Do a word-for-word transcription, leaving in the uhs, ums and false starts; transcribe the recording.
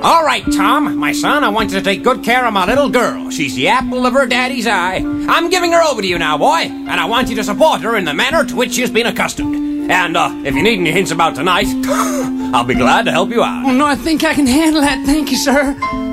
All right, Tom, my son, I want you to take good care of my little girl. She's the apple of her daddy's eye. I'm giving her over to you now, boy, and I want you to support her in the manner to which she's been accustomed. And uh, if you need any hints about tonight, I'll be glad to help you out. Oh, no, I think I can handle that. Thank you, sir.